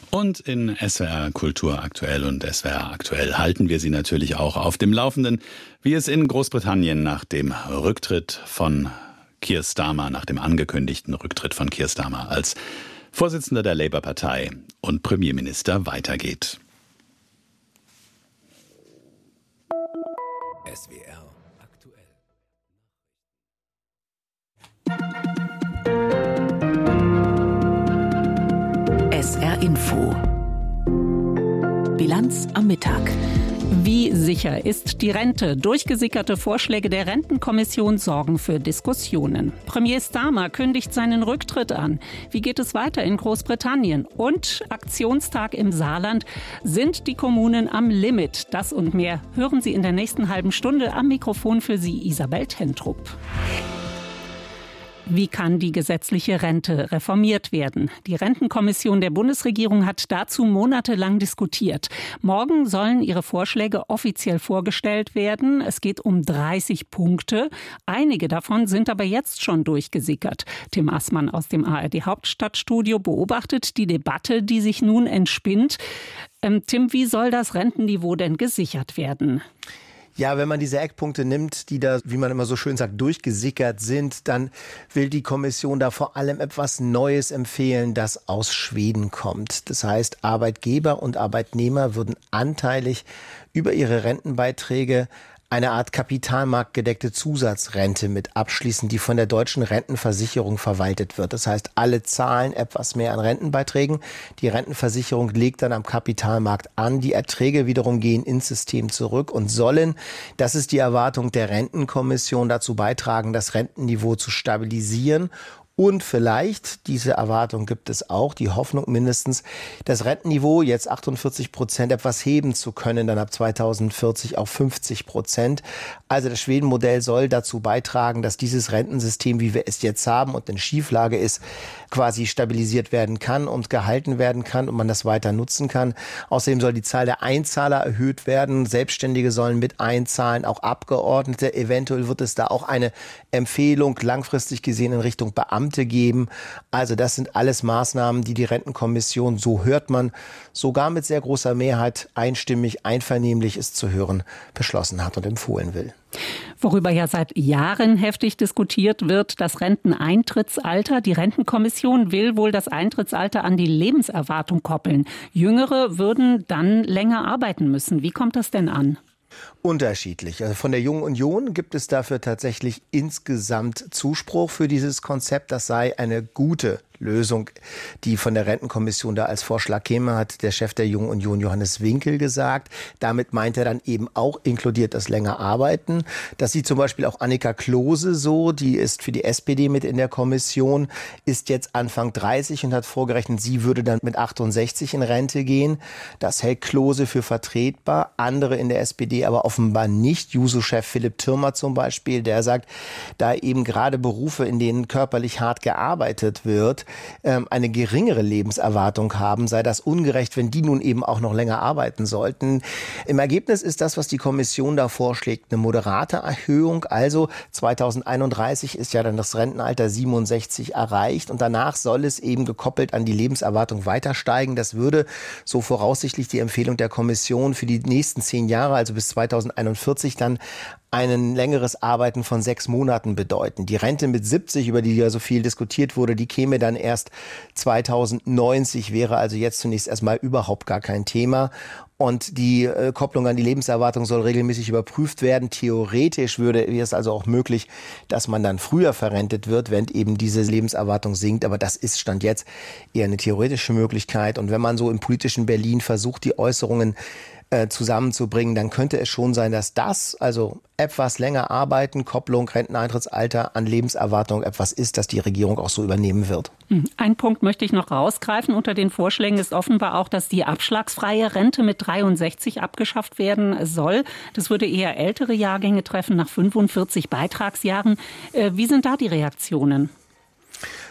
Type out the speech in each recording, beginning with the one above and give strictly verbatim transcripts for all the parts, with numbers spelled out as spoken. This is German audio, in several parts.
Und in S W R Kultur aktuell und S W R aktuell halten wir Sie natürlich auch auf dem Laufenden, wie es in Großbritannien nach dem Rücktritt von Keir Starmer, nach dem angekündigten Rücktritt von Keir Starmer als Vorsitzender der Labour-Partei und Premierminister weitergeht. S W R aktuell. S R Info. Bilanz am Mittag. Wie sicher ist die Rente? Durchgesickerte Vorschläge der Rentenkommission sorgen für Diskussionen. Premier Starmer kündigt seinen Rücktritt an. Wie geht es weiter in Großbritannien? Und Aktionstag im Saarland. Sind die Kommunen am Limit? Das und mehr hören Sie in der nächsten halben Stunde. Am Mikrofon für Sie Isabel Tentrup. Wie kann die gesetzliche Rente reformiert werden? Die Rentenkommission der Bundesregierung hat dazu monatelang diskutiert. Morgen sollen ihre Vorschläge offiziell vorgestellt werden. Es geht um dreißig Punkte. Einige davon sind aber jetzt schon durchgesickert. Tim Assmann aus dem A R D Hauptstadtstudio beobachtet die Debatte, die sich nun entspinnt. Ähm, Tim, wie soll das Rentenniveau denn gesichert werden? Ja, wenn man diese Eckpunkte nimmt, die da, wie man immer so schön sagt, durchgesickert sind, dann will die Kommission da vor allem etwas Neues empfehlen, das aus Schweden kommt. Das heißt, Arbeitgeber und Arbeitnehmer würden anteilig über ihre Rentenbeiträge eine Art kapitalmarktgedeckte Zusatzrente mit abschließen, die von der deutschen Rentenversicherung verwaltet wird. Das heißt, alle zahlen etwas mehr an Rentenbeiträgen. Die Rentenversicherung legt dann am Kapitalmarkt an. Die Erträge wiederum gehen ins System zurück und sollen, das ist die Erwartung der Rentenkommission, dazu beitragen, das Rentenniveau zu stabilisieren. Und vielleicht, diese Erwartung gibt es auch, die Hoffnung mindestens, das Rentenniveau, jetzt achtundvierzig Prozent, etwas heben zu können, dann ab zweitausendvierzig auf fünfzig Prozent. Also das Schweden-Modell soll dazu beitragen, dass dieses Rentensystem, wie wir es jetzt haben und in Schieflage ist, quasi stabilisiert werden kann und gehalten werden kann und man das weiter nutzen kann. Außerdem soll die Zahl der Einzahler erhöht werden. Selbstständige sollen mit einzahlen, auch Abgeordnete. Eventuell wird es da auch eine Empfehlung langfristig gesehen in Richtung Beamte geben. Also das sind alles Maßnahmen, die die Rentenkommission, so hört man, sogar mit sehr großer Mehrheit einstimmig, einvernehmlich ist zu hören, beschlossen hat und empfohlen will. Worüber ja seit Jahren heftig diskutiert wird, das Renteneintrittsalter. Die Rentenkommission will wohl das Eintrittsalter an die Lebenserwartung koppeln. Jüngere würden dann länger arbeiten müssen. Wie kommt das denn an? Unterschiedlich. Also von der Jungen Union gibt es dafür tatsächlich insgesamt Zuspruch für dieses Konzept. Das sei eine gute Lösung, die von der Rentenkommission da als Vorschlag käme, hat der Chef der Jungen Union Johannes Winkel gesagt. Damit meint er dann eben auch inkludiert das länger Arbeiten. Das sieht zum Beispiel auch Annika Klose so, die ist für die S P D mit in der Kommission, ist jetzt Anfang dreißig und hat vorgerechnet, sie würde dann mit achtundsechzig in Rente gehen. Das hält Klose für vertretbar, andere in der S P D aber offenbar nicht. Juso-Chef Philipp Thürmer zum Beispiel, der sagt, da eben gerade Berufe, in denen körperlich hart gearbeitet wird, eine geringere Lebenserwartung haben, sei das ungerecht, wenn die nun eben auch noch länger arbeiten sollten. Im Ergebnis ist das, was die Kommission da vorschlägt, eine moderate Erhöhung. Also zweitausendeinunddreißig ist ja dann das Rentenalter siebenundsechzig erreicht und danach soll es eben gekoppelt an die Lebenserwartung weiter steigen. Das würde so voraussichtlich die Empfehlung der Kommission für die nächsten zehn Jahre, also bis zweitausendeinundvierzig, dann ein längeres Arbeiten von sechs Monaten bedeuten. Die Rente mit siebzig, über die ja so viel diskutiert wurde, die käme dann erst zweitausendneunzig, wäre also jetzt zunächst erstmal überhaupt gar kein Thema. Und die äh, Kopplung an die Lebenserwartung soll regelmäßig überprüft werden. Theoretisch würde es also auch möglich, dass man dann früher verrentet wird, wenn eben diese Lebenserwartung sinkt. Aber das ist Stand jetzt eher eine theoretische Möglichkeit. Und wenn man so im politischen Berlin versucht, die Äußerungen äh, zusammenzubringen, dann könnte es schon sein, dass das, also etwas länger arbeiten, Kopplung, Renteneintrittsalter an Lebenserwartung etwas ist, das die Regierung auch so übernehmen wird. Ein Punkt möchte ich noch rausgreifen. Unter den Vorschlägen ist offenbar auch, dass die abschlagsfreie Rente mit dreiundsechzig abgeschafft werden soll. Das würde eher ältere Jahrgänge treffen, nach fünfundvierzig Beitragsjahren. Wie sind da die Reaktionen?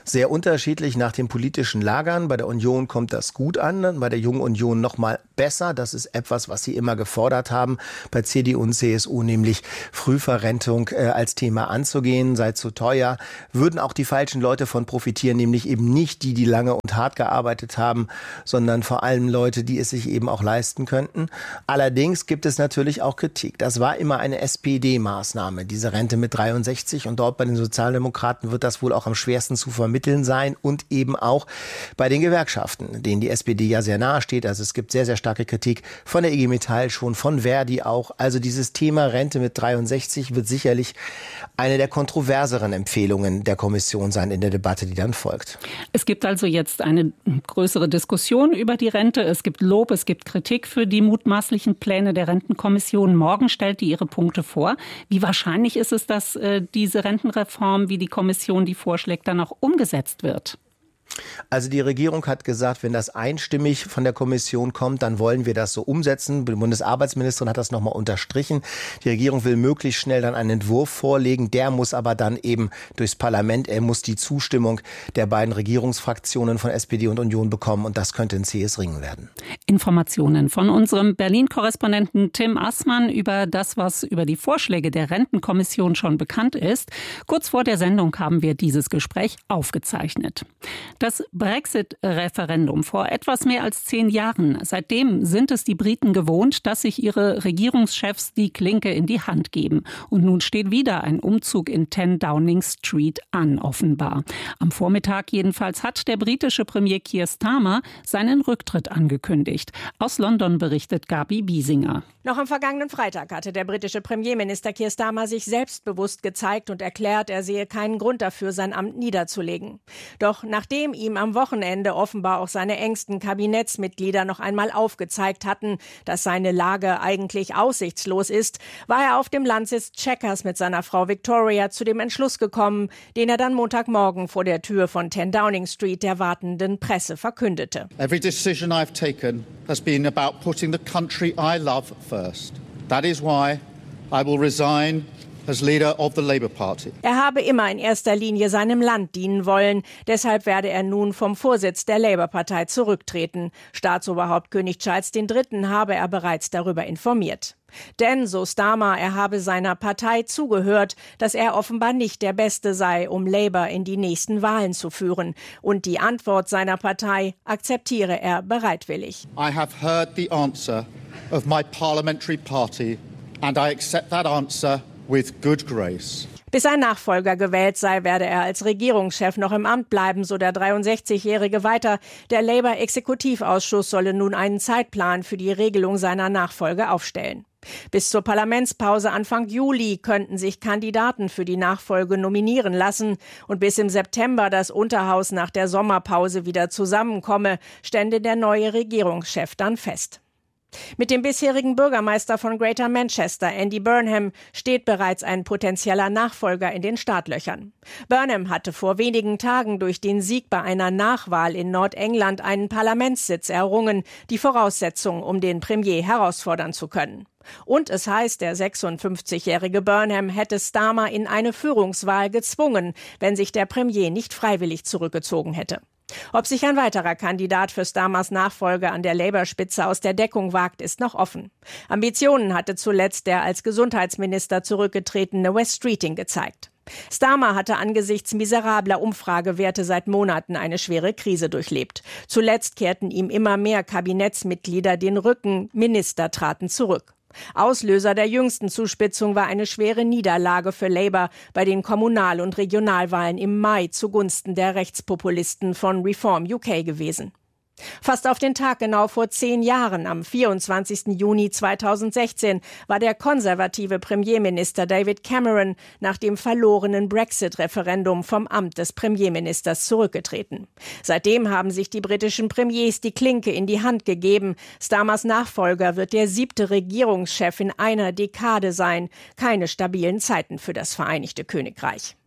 Sehr unterschiedlich nach den politischen Lagern. Bei der Union kommt das gut an, bei der Jungen Union noch mal besser. Das ist etwas, was sie immer gefordert haben, bei C D U und C S U, nämlich Frühverrentung äh, als Thema anzugehen, sei zu teuer. Würden auch die falschen Leute von profitieren, nämlich eben nicht die, die lange und hart gearbeitet haben, sondern vor allem Leute, die es sich eben auch leisten könnten. Allerdings gibt es natürlich auch Kritik. Das war immer eine S P D-Maßnahme, diese Rente mit dreiundsechzig. Und dort bei den Sozialdemokraten wird das wohl auch am schwersten zu vermitteln sein und eben auch bei den Gewerkschaften, denen die S P D ja sehr nahe steht. Also es gibt sehr, sehr starke Kritik von der I G Metall schon, von Verdi auch. Also dieses Thema Rente mit dreiundsechzig wird sicherlich eine der kontroverseren Empfehlungen der Kommission sein in der Debatte, die dann folgt. Es gibt also jetzt eine größere Diskussion über die Rente. Es gibt Lob, es gibt Kritik für die mutmaßlichen Pläne der Rentenkommission. Morgen stellt die ihre Punkte vor. Wie wahrscheinlich ist es, dass äh, diese Rentenreform, wie die Kommission die vorschlägt, dann auch umgesetzt wird? Also die Regierung hat gesagt, wenn das einstimmig von der Kommission kommt, dann wollen wir das so umsetzen. Die Bundesarbeitsministerin hat das nochmal unterstrichen. Die Regierung will möglichst schnell dann einen Entwurf vorlegen. Der muss aber dann eben durchs Parlament, er muss die Zustimmung der beiden Regierungsfraktionen von S P D und Union bekommen. Und das könnte ein zähes Ringen werden. Informationen von unserem Berlin-Korrespondenten Tim Assmann über das, was über die Vorschläge der Rentenkommission schon bekannt ist. Kurz vor der Sendung haben wir dieses Gespräch aufgezeichnet. Das Brexit-Referendum vor etwas mehr als zehn Jahren. Seitdem sind es die Briten gewohnt, dass sich ihre Regierungschefs die Klinke in die Hand geben. Und nun steht wieder ein Umzug in zehn Downing Street an, offenbar. Am Vormittag jedenfalls hat der britische Premier Keir Starmer seinen Rücktritt angekündigt. Aus London berichtet Gabi Biesinger. Noch am vergangenen Freitag hatte der britische Premierminister Keir Starmer sich selbstbewusst gezeigt und erklärt, er sehe keinen Grund dafür, sein Amt niederzulegen. Doch nachdem ihm am Wochenende offenbar auch seine engsten Kabinettsmitglieder noch einmal aufgezeigt hatten, dass seine Lage eigentlich aussichtslos ist, war er auf dem Landsitz Chequers mit seiner Frau Victoria zu dem Entschluss gekommen, den er dann Montagmorgen vor der Tür von zehn Downing Street der wartenden Presse verkündete. Every decision I've taken has been about putting the country I love first. That is why I will resign as leader of the Labour Party. Er habe immer in erster Linie seinem Land dienen wollen. Deshalb werde er nun vom Vorsitz der Labour-Partei zurücktreten. Staatsoberhaupt König Charles der Dritte habe er bereits darüber informiert. Denn, so Starmer, er habe seiner Partei zugehört, dass er offenbar nicht der Beste sei, um Labour in die nächsten Wahlen zu führen. Und die Antwort seiner Partei akzeptiere er bereitwillig. I have heard the answer of my parliamentary party and I accept that answer with good grace. Bis ein Nachfolger gewählt sei, werde er als Regierungschef noch im Amt bleiben, so der dreiundsechzigjährige weiter. Der Labour-Exekutivausschuss solle nun einen Zeitplan für die Regelung seiner Nachfolge aufstellen. Bis zur Parlamentspause Anfang Juli könnten sich Kandidaten für die Nachfolge nominieren lassen. Und bis im September das Unterhaus nach der Sommerpause wieder zusammenkomme, stände der neue Regierungschef dann fest. Mit dem bisherigen Bürgermeister von Greater Manchester, Andy Burnham, steht bereits ein potenzieller Nachfolger in den Startlöchern. Burnham hatte vor wenigen Tagen durch den Sieg bei einer Nachwahl in Nordengland einen Parlamentssitz errungen, die Voraussetzung, um den Premier herausfordern zu können. Und es heißt, der sechsundfünfzigjährige Burnham hätte Starmer in eine Führungswahl gezwungen, wenn sich der Premier nicht freiwillig zurückgezogen hätte. Ob sich ein weiterer Kandidat für Starmers Nachfolge an der Labour-Spitze aus der Deckung wagt, ist noch offen. Ambitionen hatte zuletzt der als Gesundheitsminister zurückgetretene Wes Streeting gezeigt. Starmer hatte angesichts miserabler Umfragewerte seit Monaten eine schwere Krise durchlebt. Zuletzt kehrten ihm immer mehr Kabinettsmitglieder den Rücken, Minister traten zurück. Auslöser der jüngsten Zuspitzung war eine schwere Niederlage für Labour bei den Kommunal- und Regionalwahlen im Mai zugunsten der Rechtspopulisten von Reform U K gewesen. Fast auf den Tag genau vor zehn Jahren, am vierundzwanzigsten Juni zweitausendsechzehn, war der konservative Premierminister David Cameron nach dem verlorenen Brexit-Referendum vom Amt des Premierministers zurückgetreten. Seitdem haben sich die britischen Premiers die Klinke in die Hand gegeben. Starmers Nachfolger wird der siebte Regierungschef in einer Dekade sein. Keine stabilen Zeiten für das Vereinigte Königreich.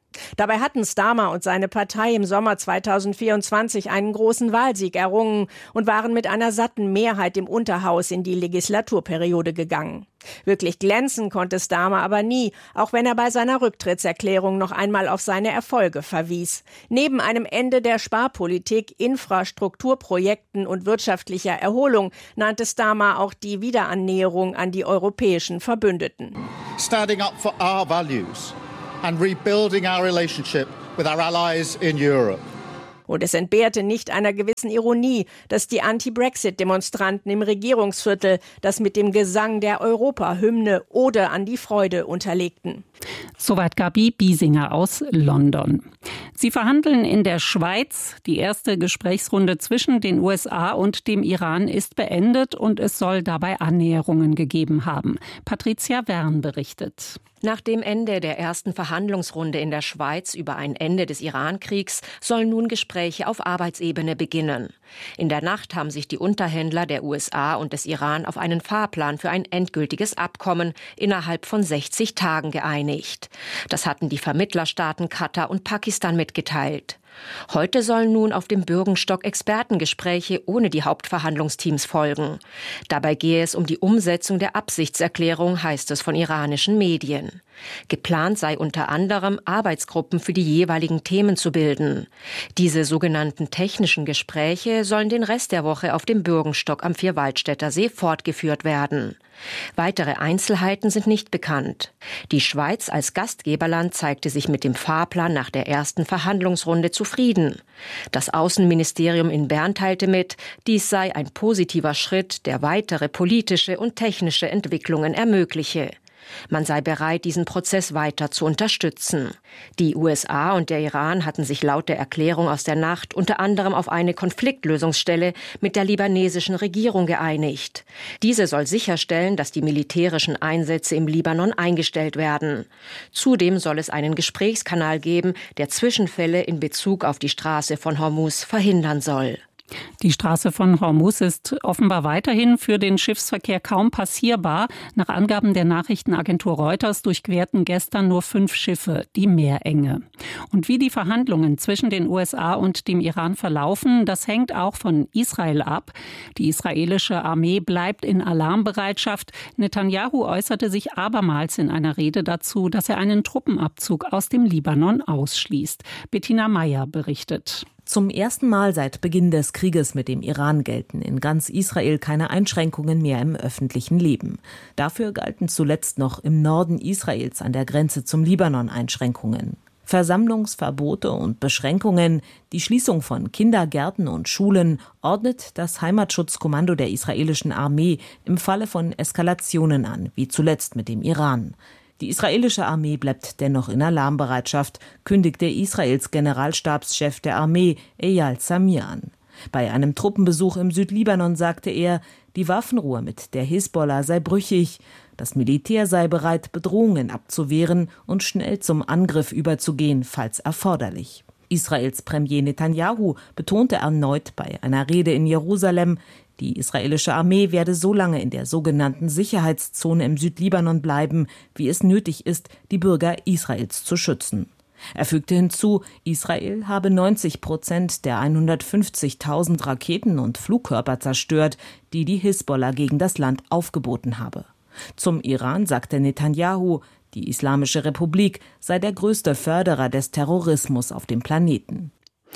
Dabei hatten Starmer und seine Partei im Sommer zweitausendvierundzwanzig einen großen Wahlsieg errungen und waren mit einer satten Mehrheit im Unterhaus in die Legislaturperiode gegangen. Wirklich glänzen konnte Starmer aber nie, auch wenn er bei seiner Rücktrittserklärung noch einmal auf seine Erfolge verwies. Neben einem Ende der Sparpolitik, Infrastrukturprojekten und wirtschaftlicher Erholung nannte Starmer auch die Wiederannäherung an die europäischen Verbündeten. Standing up for our values and rebuilding our relationship with our allies in Europe. Und es entbehrte nicht einer gewissen Ironie, dass die Anti-Brexit-Demonstranten im Regierungsviertel das mit dem Gesang der Europahymne Ode an die Freude unterlegten. Soweit Gabi Biesinger aus London. Sie verhandeln in der Schweiz. Die erste Gesprächsrunde zwischen den U S A und dem Iran ist beendet und es soll dabei Annäherungen gegeben haben. Patricia Wern berichtet. Nach dem Ende der ersten Verhandlungsrunde in der Schweiz über ein Ende des Irankriegs sollen nun Gespräche auf Arbeitsebene beginnen. In der Nacht haben sich die Unterhändler der U S A und des Iran auf einen Fahrplan für ein endgültiges Abkommen innerhalb von sechzig Tagen geeinigt. Das hatten die Vermittlerstaaten Katar und Pakistan mitgeteilt. Heute sollen nun auf dem Bürgenstock Expertengespräche ohne die Hauptverhandlungsteams folgen. Dabei gehe es um die Umsetzung der Absichtserklärung, heißt es von iranischen Medien. Geplant sei unter anderem, Arbeitsgruppen für die jeweiligen Themen zu bilden. Diese sogenannten technischen Gespräche sollen den Rest der Woche auf dem Bürgenstock am Vierwaldstätter See fortgeführt werden. Weitere Einzelheiten sind nicht bekannt. Die Schweiz als Gastgeberland zeigte sich mit dem Fahrplan nach der ersten Verhandlungsrunde zufrieden. Das Außenministerium in Bern teilte mit, dies sei ein positiver Schritt, der weitere politische und technische Entwicklungen ermögliche. Man sei bereit, diesen Prozess weiter zu unterstützen. Die U S A und der Iran hatten sich laut der Erklärung aus der Nacht unter anderem auf eine Konfliktlösungsstelle mit der libanesischen Regierung geeinigt. Diese soll sicherstellen, dass die militärischen Einsätze im Libanon eingestellt werden. Zudem soll es einen Gesprächskanal geben, der Zwischenfälle in Bezug auf die Straße von Hormuz verhindern soll. Die Straße von Hormuz ist offenbar weiterhin für den Schiffsverkehr kaum passierbar. Nach Angaben der Nachrichtenagentur Reuters durchquerten gestern nur fünf Schiffe die Meerenge. Und wie die Verhandlungen zwischen den U S A und dem Iran verlaufen, das hängt auch von Israel ab. Die israelische Armee bleibt in Alarmbereitschaft. Netanyahu äußerte sich abermals in einer Rede dazu, dass er einen Truppenabzug aus dem Libanon ausschließt. Bettina Meyer berichtet. Zum ersten Mal seit Beginn des Krieges mit dem Iran gelten in ganz Israel keine Einschränkungen mehr im öffentlichen Leben. Dafür galten zuletzt noch im Norden Israels an der Grenze zum Libanon Einschränkungen. Versammlungsverbote und Beschränkungen, die Schließung von Kindergärten und Schulen ordnet das Heimatschutzkommando der israelischen Armee im Falle von Eskalationen an, wie zuletzt mit dem Iran. Die israelische Armee bleibt dennoch in Alarmbereitschaft, kündigte Israels Generalstabschef der Armee Eyal Zamir an. Bei einem Truppenbesuch im Südlibanon sagte er, die Waffenruhe mit der Hisbollah sei brüchig, das Militär sei bereit, Bedrohungen abzuwehren und schnell zum Angriff überzugehen, falls erforderlich. Israels Premier Netanyahu betonte erneut bei einer Rede in Jerusalem, die israelische Armee werde so lange in der sogenannten Sicherheitszone im Südlibanon bleiben, wie es nötig ist, die Bürger Israels zu schützen. Er fügte hinzu, Israel habe neunzig Prozent der hundertfünfzigtausend Raketen und Flugkörper zerstört, die die Hisbollah gegen das Land aufgeboten habe. Zum Iran sagte Netanyahu, die Islamische Republik sei der größte Förderer des Terrorismus auf dem Planeten.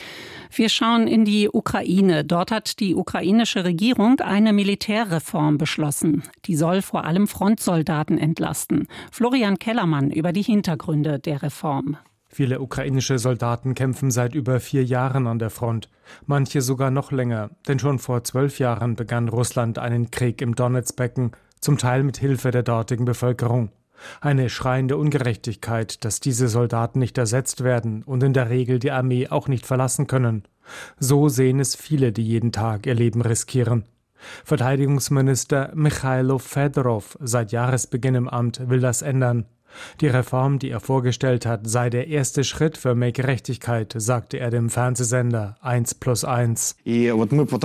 Wir schauen in die Ukraine. Dort hat die ukrainische Regierung eine Militärreform beschlossen. Die soll vor allem Frontsoldaten entlasten. Florian Kellermann über die Hintergründe der Reform. Viele ukrainische Soldaten kämpfen seit über vier Jahren an der Front. Manche sogar noch länger, denn schon vor zwölf Jahren begann Russland einen Krieg im Donezbecken, zum Teil mit Hilfe der dortigen Bevölkerung. Eine schreiende Ungerechtigkeit, dass diese Soldaten nicht ersetzt werden und in der Regel die Armee auch nicht verlassen können. So sehen es viele, die jeden Tag ihr Leben riskieren. Verteidigungsminister Michailo Fedorov, seit Jahresbeginn im Amt, will das ändern. Die Reform, die er vorgestellt hat, sei der erste Schritt für mehr Gerechtigkeit, sagte er dem Fernsehsender eins plus eins. Wir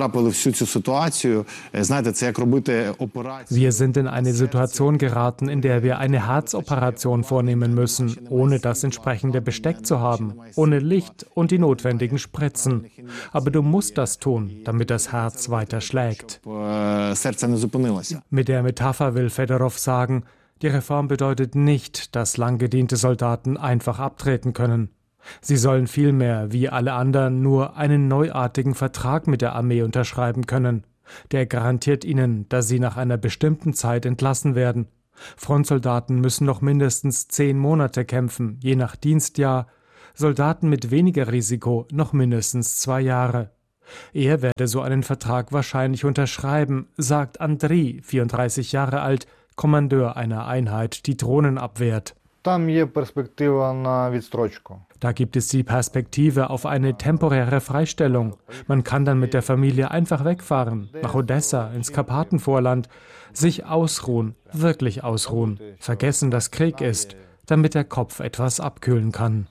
sind in eine Situation geraten, in der wir eine Herzoperation vornehmen müssen, ohne das entsprechende Besteck zu haben, ohne Licht und die notwendigen Spritzen. Aber du musst das tun, damit das Herz weiter schlägt. Mit der Metapher will Fedorov sagen, die Reform bedeutet nicht, dass lang gediente Soldaten einfach abtreten können. Sie sollen vielmehr, wie alle anderen, nur einen neuartigen Vertrag mit der Armee unterschreiben können. Der garantiert ihnen, dass sie nach einer bestimmten Zeit entlassen werden. Frontsoldaten müssen noch mindestens zehn Monate kämpfen, je nach Dienstjahr. Soldaten mit weniger Risiko noch mindestens zwei Jahre. Er werde so einen Vertrag wahrscheinlich unterschreiben, sagt Andriy, vierunddreißig Jahre alt, Kommandeur einer Einheit, die Drohnen abwehrt. Da gibt es die Perspektive auf eine temporäre Freistellung. Man kann dann mit der Familie einfach wegfahren, nach Odessa, ins Karpatenvorland, sich ausruhen, wirklich ausruhen, vergessen, dass Krieg ist, damit der Kopf etwas abkühlen kann.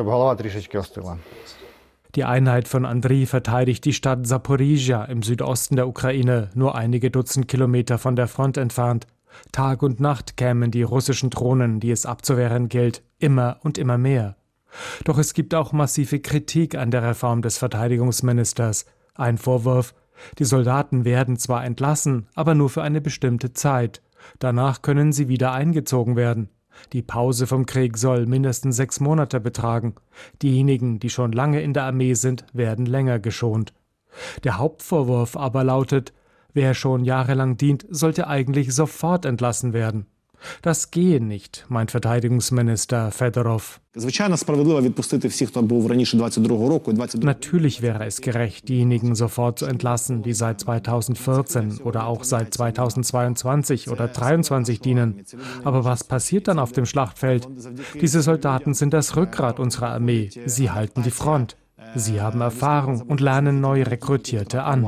Die Einheit von Andriy verteidigt die Stadt Saporizhia im Südosten der Ukraine, nur einige Dutzend Kilometer von der Front entfernt. Tag und Nacht kämen die russischen Drohnen, die es abzuwehren gilt, immer und immer mehr. Doch es gibt auch massive Kritik an der Reform des Verteidigungsministers. Ein Vorwurf: Die Soldaten werden zwar entlassen, aber nur für eine bestimmte Zeit. Danach können sie wieder eingezogen werden. Die Pause vom Krieg soll mindestens sechs Monate betragen. Diejenigen, die schon lange in der Armee sind, werden länger geschont. Der Hauptvorwurf aber lautet: Wer schon jahrelang dient, sollte eigentlich sofort entlassen werden. Das gehe nicht, meint Verteidigungsminister Fedorov. Natürlich wäre es gerecht, diejenigen sofort zu entlassen, die seit zweitausendvierzehn oder auch seit zweitausendzweiundzwanzig oder zweitausenddreiundzwanzig dienen. Aber was passiert dann auf dem Schlachtfeld? Diese Soldaten sind das Rückgrat unserer Armee. Sie halten die Front. Sie haben Erfahrung und lernen neu Rekrutierte an.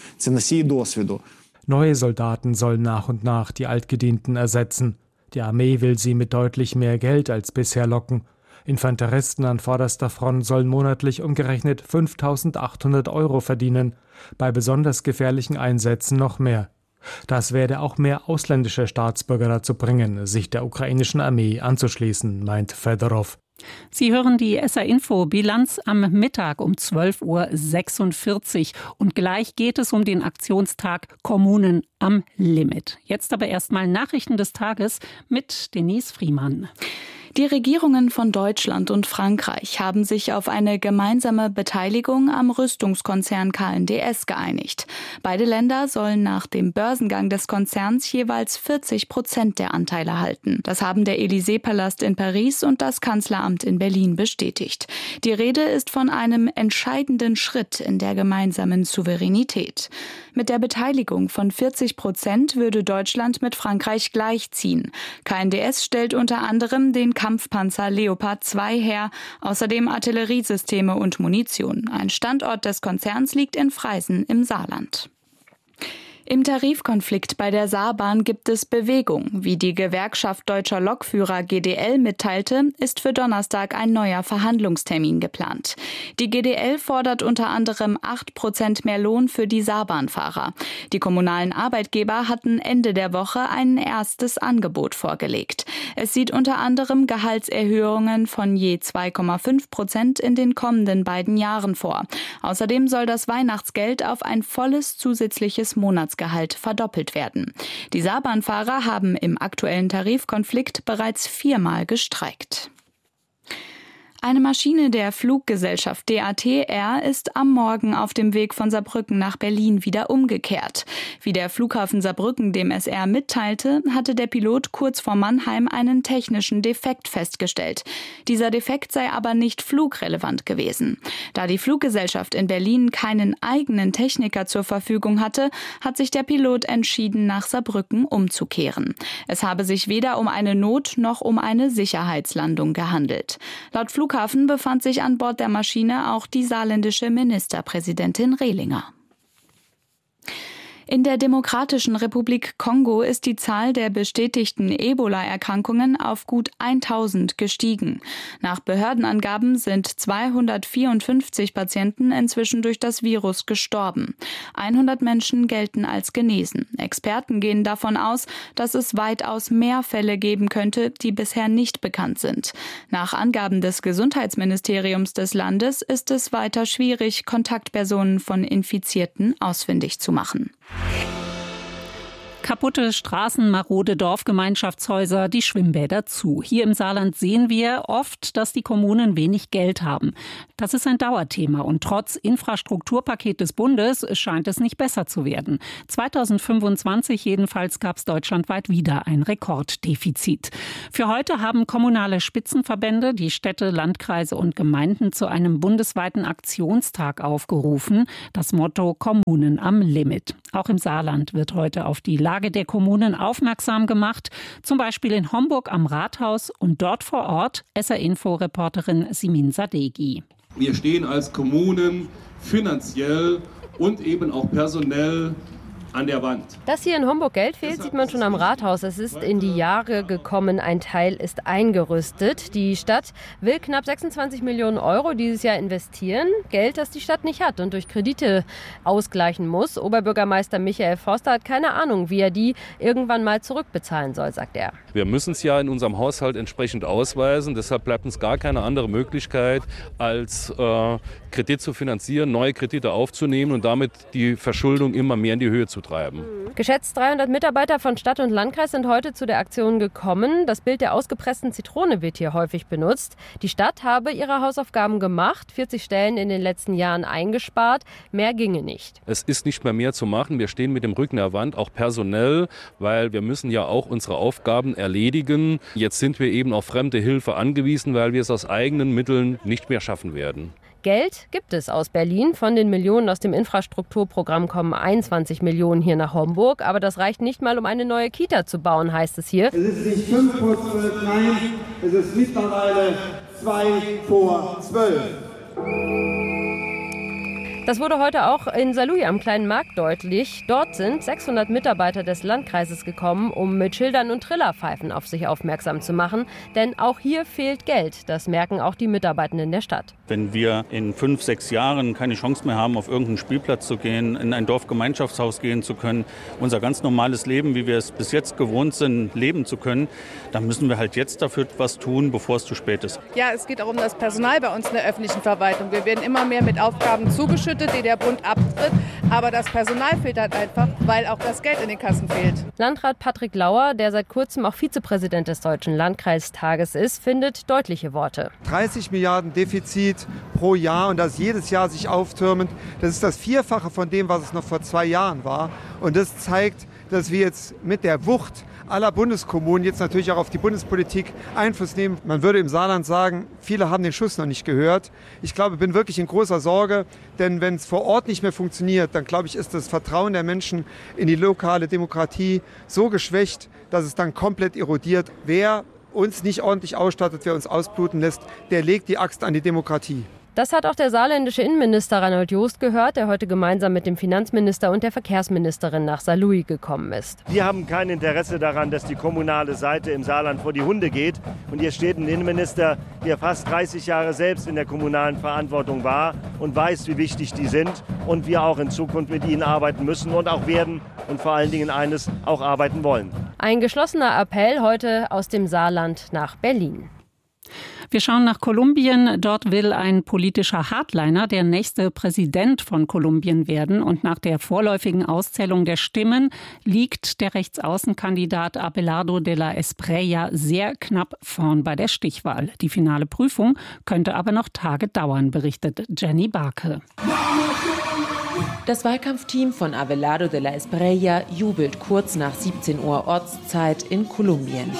Neue Soldaten sollen nach und nach die Altgedienten ersetzen. Die Armee will sie mit deutlich mehr Geld als bisher locken. Infanteristen an vorderster Front sollen monatlich umgerechnet fünftausendachthundert Euro verdienen, bei besonders gefährlichen Einsätzen noch mehr. Das werde auch mehr ausländische Staatsbürger dazu bringen, sich der ukrainischen Armee anzuschließen, meint Fedorov. Sie hören die S R-Info Bilanz am Mittag um zwölf Uhr sechsundvierzig. Und gleich geht es um den Aktionstag Kommunen am Limit. Jetzt aber erstmal Nachrichten des Tages mit Denise Friemann. Die Regierungen von Deutschland und Frankreich haben sich auf eine gemeinsame Beteiligung am Rüstungskonzern K N D S geeinigt. Beide Länder sollen nach dem Börsengang des Konzerns jeweils vierzig Prozent der Anteile halten. Das haben der Élysée-Palast in Paris und das Kanzleramt in Berlin bestätigt. Die Rede ist von einem entscheidenden Schritt in der gemeinsamen Souveränität. Mit der Beteiligung von vierzig Prozent würde Deutschland mit Frankreich gleichziehen. K N D S stellt unter anderem den Kampfpanzer Leopard zwei her, außerdem Artilleriesysteme und Munition. Ein Standort des Konzerns liegt in Freisen im Saarland. Im Tarifkonflikt bei der Saarbahn gibt es Bewegung. Wie die Gewerkschaft Deutscher Lokführer G D L mitteilte, ist für Donnerstag ein neuer Verhandlungstermin geplant. Die G D L fordert unter anderem acht Prozent mehr Lohn für die Saarbahnfahrer. Die kommunalen Arbeitgeber hatten Ende der Woche ein erstes Angebot vorgelegt. Es sieht unter anderem Gehaltserhöhungen von je zwei Komma fünf Prozent in den kommenden beiden Jahren vor. Außerdem soll das Weihnachtsgeld auf ein volles zusätzliches Monatsgehalt verdoppelt werden. Die Saarbahnfahrer haben im aktuellen Tarifkonflikt bereits viermal gestreikt. Eine Maschine der Fluggesellschaft D A T R ist am Morgen auf dem Weg von Saarbrücken nach Berlin wieder umgekehrt. Wie der Flughafen Saarbrücken dem S R mitteilte, hatte der Pilot kurz vor Mannheim einen technischen Defekt festgestellt. Dieser Defekt sei aber nicht flugrelevant gewesen. Da die Fluggesellschaft in Berlin keinen eigenen Techniker zur Verfügung hatte, hat sich der Pilot entschieden, nach Saarbrücken umzukehren. Es habe sich weder um eine Not- noch um eine Sicherheitslandung gehandelt. Laut Flughafen Flughafen befand sich an Bord der Maschine auch die saarländische Ministerpräsidentin Rehlinger. In der Demokratischen Republik Kongo ist die Zahl der bestätigten Ebola-Erkrankungen auf gut tausend gestiegen. Nach Behördenangaben sind zweihundertvierundfünfzig Patienten inzwischen durch das Virus gestorben. hundert Menschen gelten als genesen. Experten gehen davon aus, dass es weitaus mehr Fälle geben könnte, die bisher nicht bekannt sind. Nach Angaben des Gesundheitsministeriums des Landes ist es weiter schwierig, Kontaktpersonen von Infizierten ausfindig zu machen. Kaputte Straßen, marode Dorfgemeinschaftshäuser, die Schwimmbäder zu. Hier im Saarland sehen wir oft, dass die Kommunen wenig Geld haben. Das ist ein Dauerthema und trotz Infrastrukturpaket des Bundes scheint es nicht besser zu werden. zweitausendfünfundzwanzig jedenfalls gab es deutschlandweit wieder ein Rekorddefizit. Für heute haben kommunale Spitzenverbände die Städte, Landkreise und Gemeinden zu einem bundesweiten Aktionstag aufgerufen. Das Motto Kommunen am Limit. Auch im Saarland wird heute auf die Lage der Kommunen aufmerksam gemacht, zum Beispiel in Homburg am Rathaus und dort vor Ort S R-Info-Reporterin Simin Sadeghi. Wir stehen als Kommunen finanziell und eben auch personell an der Wand. Dass hier in Homburg Geld fehlt, sieht man schon am Rathaus. Es ist in die Jahre gekommen, ein Teil ist eingerüstet. Die Stadt will knapp sechsundzwanzig Millionen Euro dieses Jahr investieren. Geld, das die Stadt nicht hat und durch Kredite ausgleichen muss. Oberbürgermeister Michael Forster hat keine Ahnung, wie er die irgendwann mal zurückbezahlen soll, sagt er. Wir müssen es ja in unserem Haushalt entsprechend ausweisen. Deshalb bleibt uns gar keine andere Möglichkeit, als äh, Kredit zu finanzieren, neue Kredite aufzunehmen und damit die Verschuldung immer mehr in die Höhe zu treiben. Geschätzt dreihundert Mitarbeiter von Stadt und Landkreis sind heute zu der Aktion gekommen. Das Bild der ausgepressten Zitrone wird hier häufig benutzt. Die Stadt habe ihre Hausaufgaben gemacht, vierzig Stellen in den letzten Jahren eingespart. Mehr ginge nicht. Es ist nicht mehr mehr zu machen. Wir stehen mit dem Rücken der Wand, auch personell, weil wir müssen ja auch unsere Aufgaben erledigen. Jetzt sind wir eben auf fremde Hilfe angewiesen, weil wir es aus eigenen Mitteln nicht mehr schaffen werden. Geld gibt es aus Berlin. Von den Millionen aus dem Infrastrukturprogramm kommen einundzwanzig Millionen hier nach Homburg. Aber das reicht nicht mal, um eine neue Kita zu bauen, heißt es hier. Es ist nicht fünf vor zwölf, nein, es ist mittlerweile zwei vor zwölf. Das wurde heute auch in Saarlouis am kleinen Markt deutlich. Dort sind sechshundert Mitarbeiter des Landkreises gekommen, um mit Schildern und Trillerpfeifen auf sich aufmerksam zu machen. Denn auch hier fehlt Geld. Das merken auch die Mitarbeitenden der Stadt. Wenn wir in fünf, sechs Jahren keine Chance mehr haben, auf irgendeinen Spielplatz zu gehen, in ein Dorfgemeinschaftshaus gehen zu können, unser ganz normales Leben, wie wir es bis jetzt gewohnt sind, leben zu können, dann müssen wir halt jetzt dafür was tun, bevor es zu spät ist. Ja, es geht auch um das Personal bei uns in der öffentlichen Verwaltung. Wir werden immer mehr mit Aufgaben zugeschüttet, die der Bund abtritt. Aber das Personal fehlt halt einfach, weil auch das Geld in den Kassen fehlt. Landrat Patrick Lauer, der seit kurzem auch Vizepräsident des Deutschen Landkreistages ist, findet deutliche Worte. dreißig Milliarden Defizit pro Jahr und das jedes Jahr sich auftürmend. Das ist das Vierfache von dem, was es noch vor zwei Jahren war. Und das zeigt, dass wir jetzt mit der Wucht aller Bundeskommunen jetzt natürlich auch auf die Bundespolitik Einfluss nehmen. Man würde im Saarland sagen, viele haben den Schuss noch nicht gehört. Ich glaube, ich bin wirklich in großer Sorge, denn wenn es vor Ort nicht mehr funktioniert, dann glaube ich, ist das Vertrauen der Menschen in die lokale Demokratie so geschwächt, dass es dann komplett erodiert. Wer uns nicht ordentlich ausstattet, wer uns ausbluten lässt, der legt die Axt an die Demokratie. Das hat auch der saarländische Innenminister Reinhold Jost gehört, der heute gemeinsam mit dem Finanzminister und der Verkehrsministerin nach Saarlouis gekommen ist. Wir haben kein Interesse daran, dass die kommunale Seite im Saarland vor die Hunde geht. Und hier steht ein Innenminister, der fast dreißig Jahre selbst in der kommunalen Verantwortung war und weiß, wie wichtig die sind. Und wir auch in Zukunft mit ihnen arbeiten müssen und auch werden und vor allen Dingen eines, auch arbeiten wollen. Ein geschlossener Appell heute aus dem Saarland nach Berlin. Wir schauen nach Kolumbien. Dort will ein politischer Hardliner der nächste Präsident von Kolumbien werden. Und nach der vorläufigen Auszählung der Stimmen liegt der Rechtsaußenkandidat Abelardo de la Espriella sehr knapp vorn bei der Stichwahl. Die finale Prüfung könnte aber noch Tage dauern, berichtet Jenny Barke. Das Wahlkampfteam von Abelardo de la Espriella jubelt kurz nach siebzehn Uhr Ortszeit in Kolumbien.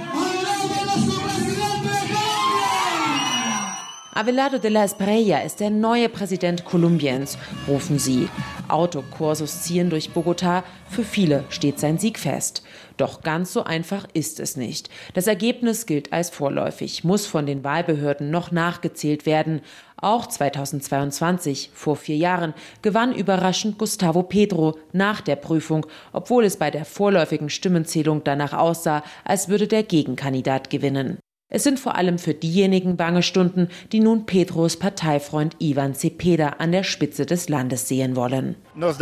Abelardo de la Espriella ist der neue Präsident Kolumbiens, rufen sie. Autokursus ziehen durch Bogotá. Für viele steht sein Sieg fest. Doch ganz so einfach ist es nicht. Das Ergebnis gilt als vorläufig, muss von den Wahlbehörden noch nachgezählt werden. Auch zweitausendzweiundzwanzig, vor vier Jahren, gewann überraschend Gustavo Petro nach der Prüfung, obwohl es bei der vorläufigen Stimmenzählung danach aussah, als würde der Gegenkandidat gewinnen. Es sind vor allem für diejenigen bange Stunden, die nun Petros Parteifreund Ivan Cepeda an der Spitze des Landes sehen wollen.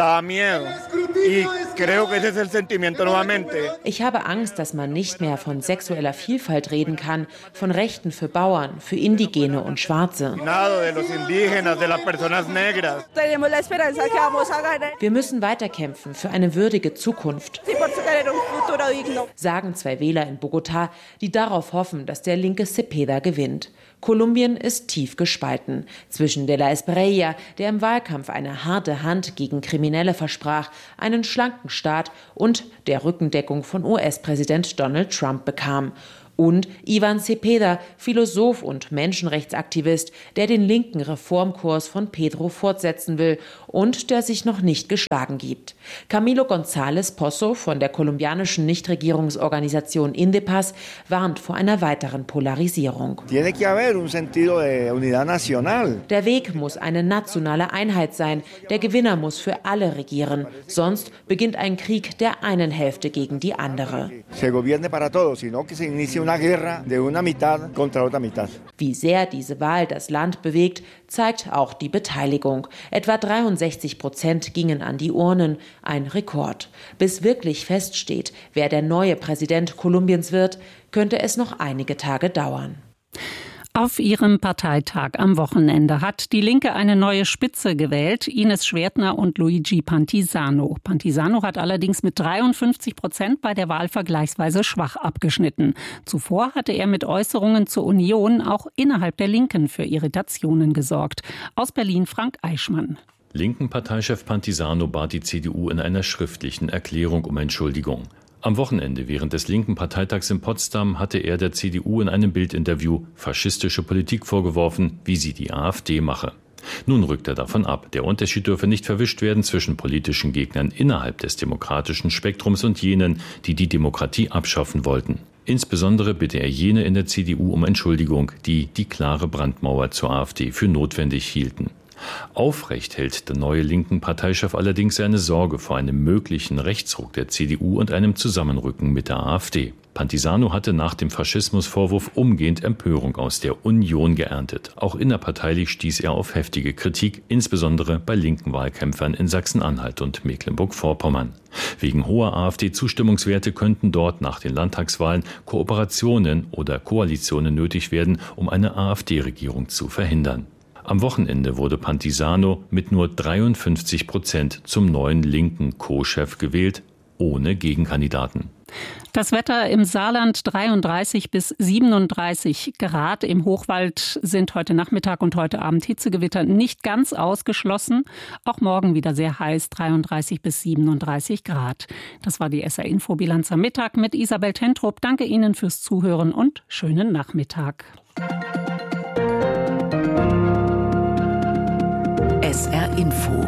Ich habe Angst, dass man nicht mehr von sexueller Vielfalt reden kann, von Rechten für Bauern, für Indigene und Schwarze. Wir müssen weiterkämpfen für eine würdige Zukunft, sagen zwei Wähler in Bogotá, die darauf hoffen, dass der linke Cepeda gewinnt. Kolumbien ist tief gespalten zwischen de la Espriella, der im Wahlkampf eine harte Hand gegen Kriminelle versprach, einen schlanken Staat und der Rückendeckung von U S-Präsident Donald Trump bekam. Und Ivan Cepeda, Philosoph und Menschenrechtsaktivist, der den linken Reformkurs von Petro fortsetzen will und der sich noch nicht geschlagen gibt. Camilo González Pozo von der kolumbianischen Nichtregierungsorganisation Indepaz warnt vor einer weiteren Polarisierung. Der Weg muss eine nationale Einheit sein. Der Gewinner muss für alle regieren. Sonst beginnt ein Krieg der einen Hälfte gegen die andere. Wie sehr diese Wahl das Land bewegt, zeigt auch die Beteiligung. Etwa dreiundsechzig Prozent gingen an die Urnen, ein Rekord. Bis wirklich feststeht, wer der neue Präsident Kolumbiens wird, könnte es noch einige Tage dauern. Auf ihrem Parteitag am Wochenende hat die Linke eine neue Spitze gewählt, Ines Schwertner und Luigi Pantisano. Pantisano hat allerdings mit dreiundfünfzig Prozent bei der Wahl vergleichsweise schwach abgeschnitten. Zuvor hatte er mit Äußerungen zur Union auch innerhalb der Linken für Irritationen gesorgt. Aus Berlin Frank Eichmann. Linken Parteichef Pantisano bat die C D U in einer schriftlichen Erklärung um Entschuldigung. Am Wochenende während des linken Parteitags in Potsdam hatte er der C D U in einem Bildinterview faschistische Politik vorgeworfen, wie sie die AfD mache. Nun rückt er davon ab. Der Unterschied dürfe nicht verwischt werden zwischen politischen Gegnern innerhalb des demokratischen Spektrums und jenen, die die Demokratie abschaffen wollten. Insbesondere bitte er jene in der C D U um Entschuldigung, die die klare Brandmauer zur AfD für notwendig hielten. Aufrecht hält der neue linken Parteichef allerdings seine Sorge vor einem möglichen Rechtsruck der C D U und einem Zusammenrücken mit der AfD. Pantisano hatte nach dem Faschismusvorwurf umgehend Empörung aus der Union geerntet. Auch innerparteilich stieß er auf heftige Kritik, insbesondere bei linken Wahlkämpfern in Sachsen-Anhalt und Mecklenburg-Vorpommern. Wegen hoher AfD-Zustimmungswerte könnten dort nach den Landtagswahlen Kooperationen oder Koalitionen nötig werden, um eine AfD-Regierung zu verhindern. Am Wochenende wurde Pantisano mit nur dreiundfünfzig Prozent zum neuen linken Co-Chef gewählt, ohne Gegenkandidaten. Das Wetter im Saarland dreiunddreißig bis siebenunddreißig Grad. Im Hochwald sind heute Nachmittag und heute Abend Hitzegewitter nicht ganz ausgeschlossen. Auch morgen wieder sehr heiß, dreiunddreißig bis siebenunddreißig Grad. Das war die S R-Info-Bilanz am Mittag mit Isabel Tentrup. Danke Ihnen fürs Zuhören und schönen Nachmittag. S R Info.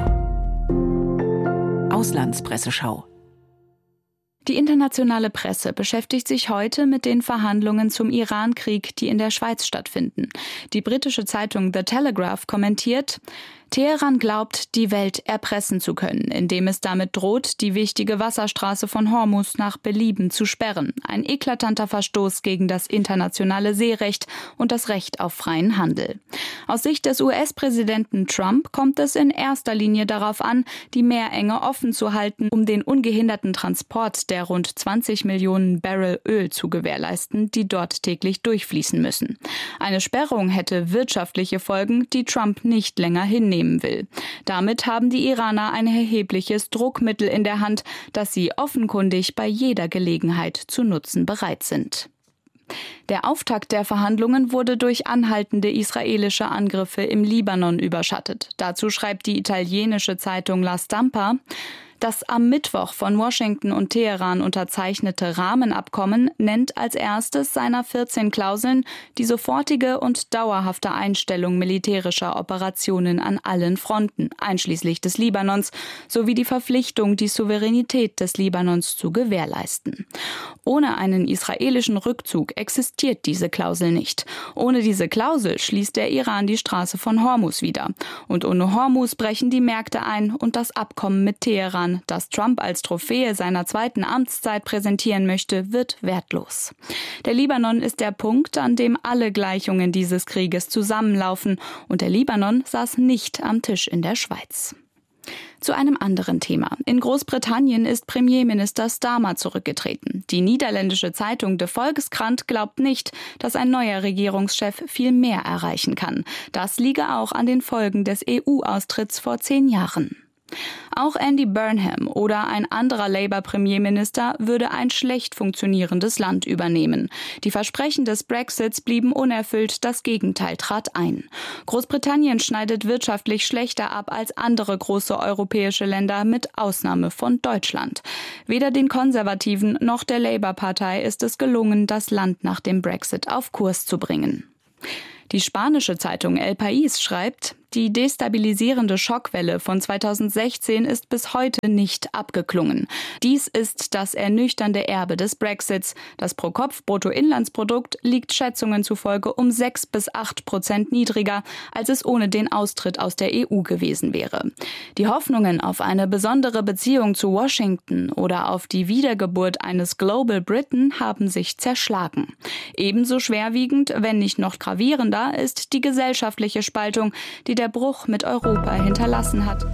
Auslandspresseschau. Die internationale Presse beschäftigt sich heute mit den Verhandlungen zum Iran-Krieg, die in der Schweiz stattfinden. Die britische Zeitung The Telegraph kommentiert: Teheran glaubt, die Welt erpressen zu können, indem es damit droht, die wichtige Wasserstraße von Hormuz nach Belieben zu sperren. Ein eklatanter Verstoß gegen das internationale Seerecht und das Recht auf freien Handel. Aus Sicht des U S-Präsidenten Trump kommt es in erster Linie darauf an, die Meerenge offen zu halten, um den ungehinderten Transport der rund zwanzig Millionen Barrel Öl zu gewährleisten, die dort täglich durchfließen müssen. Eine Sperrung hätte wirtschaftliche Folgen, die Trump nicht länger hinnehmen will. Damit haben die Iraner ein erhebliches Druckmittel in der Hand, das sie offenkundig bei jeder Gelegenheit zu nutzen bereit sind. Der Auftakt der Verhandlungen wurde durch anhaltende israelische Angriffe im Libanon überschattet. Dazu schreibt die italienische Zeitung La Stampa: Das am Mittwoch von Washington und Teheran unterzeichnete Rahmenabkommen nennt als erstes seiner vierzehn Klauseln die sofortige und dauerhafte Einstellung militärischer Operationen an allen Fronten, einschließlich des Libanons, sowie die Verpflichtung, die Souveränität des Libanons zu gewährleisten. Ohne einen israelischen Rückzug existiert diese Klausel nicht. Ohne diese Klausel schließt der Iran die Straße von Hormuz wieder. Und ohne Hormuz brechen die Märkte ein und das Abkommen mit Teheran, das Trump als Trophäe seiner zweiten Amtszeit präsentieren möchte, wird wertlos. Der Libanon ist der Punkt, an dem alle Gleichungen dieses Krieges zusammenlaufen, und der Libanon saß nicht am Tisch in der Schweiz. Zu einem anderen Thema. In Großbritannien ist Premierminister Starmer zurückgetreten. Die niederländische Zeitung De Volkskrant glaubt nicht, dass ein neuer Regierungschef viel mehr erreichen kann. Das liege auch an den Folgen des E U-Austritts vor zehn Jahren. Auch Andy Burnham oder ein anderer Labour-Premierminister würde ein schlecht funktionierendes Land übernehmen. Die Versprechen des Brexits blieben unerfüllt, das Gegenteil trat ein. Großbritannien schneidet wirtschaftlich schlechter ab als andere große europäische Länder, mit Ausnahme von Deutschland. Weder den Konservativen noch der Labour-Partei ist es gelungen, das Land nach dem Brexit auf Kurs zu bringen. Die spanische Zeitung El País schreibt, die destabilisierende Schockwelle von zweitausendsechzehn ist bis heute nicht abgeklungen. Dies ist das ernüchternde Erbe des Brexits. Das Pro-Kopf-Bruttoinlandsprodukt liegt Schätzungen zufolge um sechs bis acht Prozent niedriger, als es ohne den Austritt aus der E U gewesen wäre. Die Hoffnungen auf eine besondere Beziehung zu Washington oder auf die Wiedergeburt eines Global Britain haben sich zerschlagen. Ebenso schwerwiegend, wenn nicht noch gravierender, ist die gesellschaftliche Spaltung, die der Bruch mit Europa hinterlassen hat.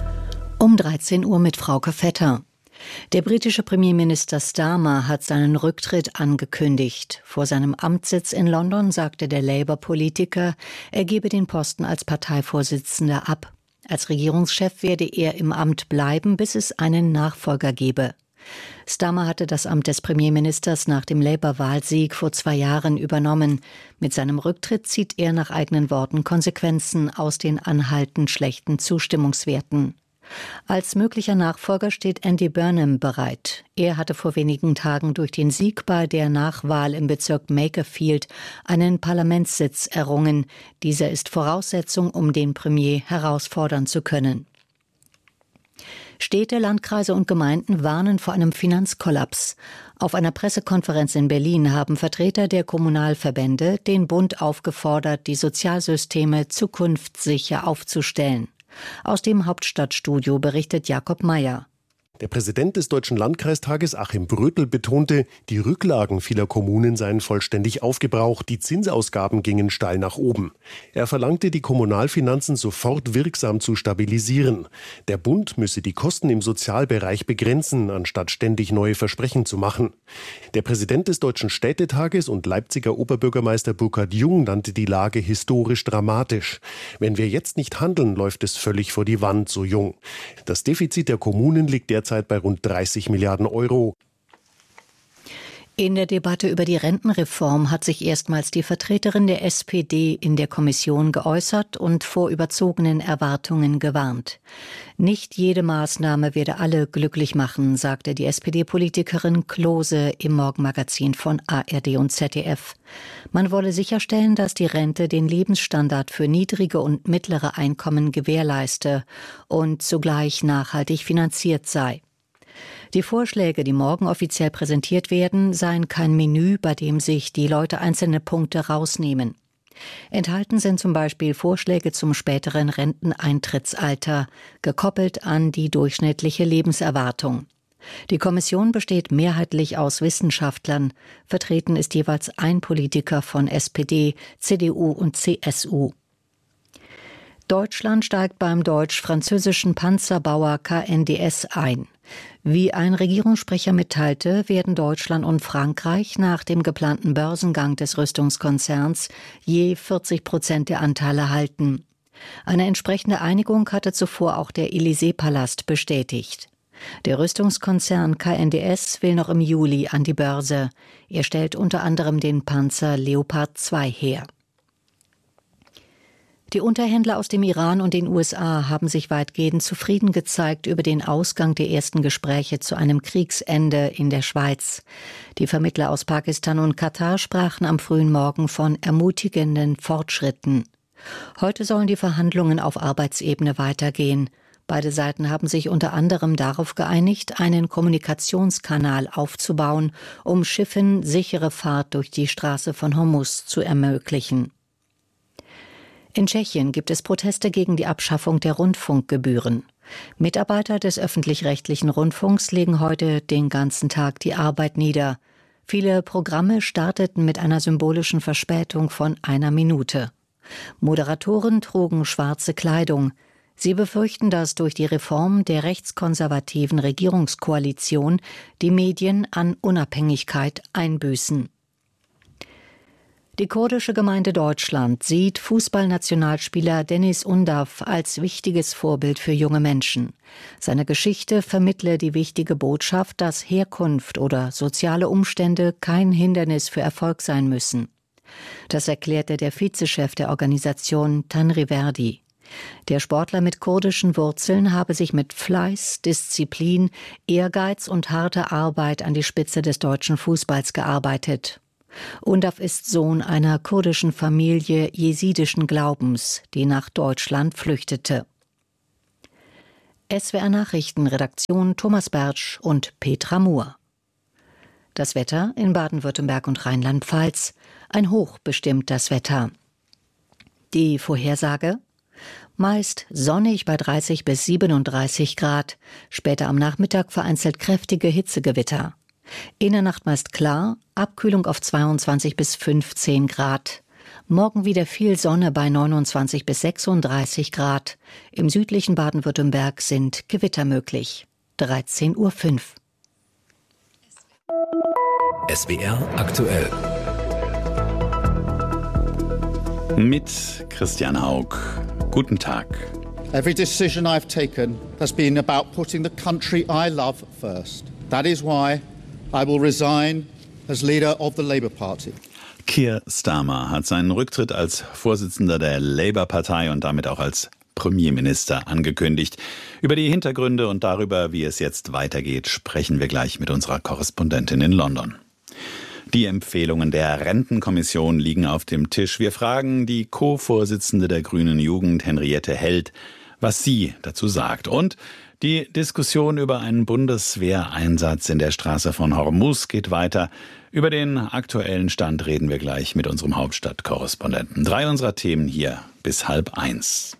Um dreizehn Uhr mit Frauke Vetter. Der britische Premierminister Starmer hat seinen Rücktritt angekündigt. Vor seinem Amtssitz in London sagte der Labour-Politiker, er gebe den Posten als Parteivorsitzender ab. Als Regierungschef werde er im Amt bleiben, bis es einen Nachfolger gebe. Starmer hatte das Amt des Premierministers nach dem Labour-Wahlsieg vor zwei Jahren übernommen. Mit seinem Rücktritt zieht er nach eigenen Worten Konsequenzen aus den anhaltend schlechten Zustimmungswerten. Als möglicher Nachfolger steht Andy Burnham bereit. Er hatte vor wenigen Tagen durch den Sieg bei der Nachwahl im Bezirk Makerfield einen Parlamentssitz errungen. Dieser ist Voraussetzung, um den Premier herausfordern zu können. Städte, Landkreise und Gemeinden warnen vor einem Finanzkollaps. Auf einer Pressekonferenz in Berlin haben Vertreter der Kommunalverbände den Bund aufgefordert, die Sozialsysteme zukunftssicher aufzustellen. Aus dem Hauptstadtstudio berichtet Jakob Mayer. Der Präsident des Deutschen Landkreistages Achim Brötel betonte, die Rücklagen vieler Kommunen seien vollständig aufgebraucht, die Zinsausgaben gingen steil nach oben. Er verlangte, die Kommunalfinanzen sofort wirksam zu stabilisieren. Der Bund müsse die Kosten im Sozialbereich begrenzen, anstatt ständig neue Versprechen zu machen. Der Präsident des Deutschen Städtetages und Leipziger Oberbürgermeister Burkhard Jung nannte die Lage historisch dramatisch. Wenn wir jetzt nicht handeln, läuft es völlig vor die Wand, so Jung. Das Defizit der Kommunen liegt derzeit bei rund dreißig Milliarden Euro. In der Debatte über die Rentenreform hat sich erstmals die Vertreterin der S P D in der Kommission geäußert und vor überzogenen Erwartungen gewarnt. Nicht jede Maßnahme werde alle glücklich machen, sagte die S P D-Politikerin Klose im Morgenmagazin von A R D und Z D F. Man wolle sicherstellen, dass die Rente den Lebensstandard für niedrige und mittlere Einkommen gewährleiste und zugleich nachhaltig finanziert sei. Die Vorschläge, die morgen offiziell präsentiert werden, seien kein Menü, bei dem sich die Leute einzelne Punkte rausnehmen. Enthalten sind zum Beispiel Vorschläge zum späteren Renteneintrittsalter, gekoppelt an die durchschnittliche Lebenserwartung. Die Kommission besteht mehrheitlich aus Wissenschaftlern. Vertreten ist jeweils ein Politiker von S P D, C D U und C S U. Deutschland steigt beim deutsch-französischen Panzerbauer K N D S ein. Wie ein Regierungssprecher mitteilte, werden Deutschland und Frankreich nach dem geplanten Börsengang des Rüstungskonzerns je vierzig Prozent der Anteile halten. Eine entsprechende Einigung hatte zuvor auch der Élysée-Palast bestätigt. Der Rüstungskonzern K N D S will noch im Juli an die Börse. Er stellt unter anderem den Panzer Leopard zwei her. Die Unterhändler aus dem Iran und den U S A haben sich weitgehend zufrieden gezeigt über den Ausgang der ersten Gespräche zu einem Kriegsende in der Schweiz. Die Vermittler aus Pakistan und Katar sprachen am frühen Morgen von ermutigenden Fortschritten. Heute sollen die Verhandlungen auf Arbeitsebene weitergehen. Beide Seiten haben sich unter anderem darauf geeinigt, einen Kommunikationskanal aufzubauen, um Schiffen sichere Fahrt durch die Straße von Hormuz zu ermöglichen. In Tschechien gibt es Proteste gegen die Abschaffung der Rundfunkgebühren. Mitarbeiter des öffentlich-rechtlichen Rundfunks legen heute den ganzen Tag die Arbeit nieder. Viele Programme starteten mit einer symbolischen Verspätung von einer Minute. Moderatoren trugen schwarze Kleidung. Sie befürchten, dass durch die Reform der rechtskonservativen Regierungskoalition die Medien an Unabhängigkeit einbüßen. Die kurdische Gemeinde Deutschland sieht Fußballnationalspieler Deniz Undav als wichtiges Vorbild für junge Menschen. Seine Geschichte vermittle die wichtige Botschaft, dass Herkunft oder soziale Umstände kein Hindernis für Erfolg sein müssen. Das erklärte der Vizechef der Organisation Tanri Verdi. Der Sportler mit kurdischen Wurzeln habe sich mit Fleiß, Disziplin, Ehrgeiz und harter Arbeit an die Spitze des deutschen Fußballs gearbeitet. Undav ist Sohn einer kurdischen Familie jesidischen Glaubens, die nach Deutschland flüchtete. S W R Nachrichten, Redaktion Thomas Bertsch und Petra Muhr. Das Wetter in Baden-Württemberg und Rheinland-Pfalz. Ein Hoch bestimmt das Wetter. Die Vorhersage: meist sonnig bei dreißig bis siebenunddreißig Grad. Später am Nachmittag vereinzelt kräftige Hitzegewitter. In der Nacht meist klar, Abkühlung auf zweiundzwanzig bis fünfzehn Grad. Morgen wieder viel Sonne bei neunundzwanzig bis sechsunddreißig Grad. Im südlichen Baden-Württemberg sind Gewitter möglich. dreizehn Uhr fünf. S W R aktuell. Mit Christian Haug. Guten Tag. Every decision I've taken has been about putting the country I love first. That is why I will resign as leader of the Labour Party. Keir Starmer hat seinen Rücktritt als Vorsitzender der Labour-Partei und damit auch als Premierminister angekündigt. Über die Hintergründe und darüber, wie es jetzt weitergeht, sprechen wir gleich mit unserer Korrespondentin in London. Die Empfehlungen der Rentenkommission liegen auf dem Tisch. Wir fragen die Co-Vorsitzende der Grünen Jugend, Henriette Held, was sie dazu sagt. Und die Diskussion über einen Bundeswehreinsatz in der Straße von Hormuz geht weiter. Über den aktuellen Stand reden wir gleich mit unserem Hauptstadtkorrespondenten. Drei unserer Themen hier bis halb eins.